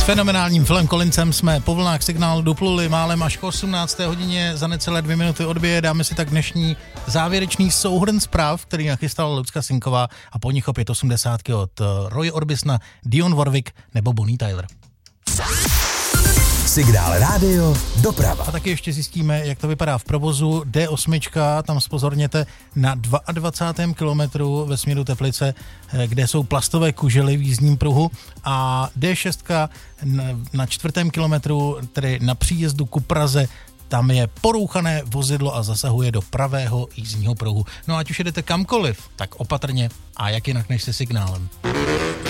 fenomenálním Philem Collinsem jsme po vlnách Signálu dopluli málem až k 18. hodině, za necelé 2 minuty odbije. Dáme si tak dnešní závěrečný souhrn zpráv, který nachystala Lucka Sinková, a po nich opět 80 od Roye Orbisona, Dionne Warwick nebo Bonnie Tyler. Signál rádio doprava. A taky ještě zjistíme, jak to vypadá v provozu. D8, tam zpozorněte na 22. kilometru ve směru Teplice, kde jsou plastové kužely v jízdním pruhu, a D6 na 4. kilometru, tedy na příjezdu ku Praze, tam je porouchané vozidlo a zasahuje do pravého jízdního pruhu. No ať už jedete kamkoliv, tak opatrně, a jak jinak než se Signálem.